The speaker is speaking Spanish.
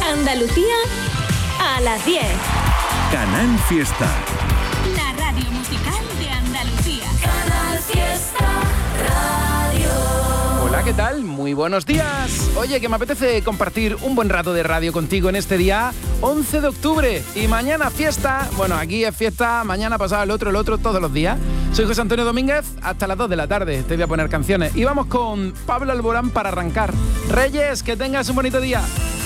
Andalucía a las 10. Canal Fiesta. La radio musical de Andalucía. Canal Fiesta Radio. Hola, ¿qué tal? Muy buenos días. Oye, que me apetece compartir un buen rato de radio contigo en este día 11 de octubre. Y mañana fiesta. Bueno, aquí es fiesta, mañana pasado el otro, todos los días. Soy José Antonio Domínguez, hasta las 2 de la tarde te voy a poner canciones. Y vamos con Pablo Alborán para arrancar. Reyes, que tengas un bonito día.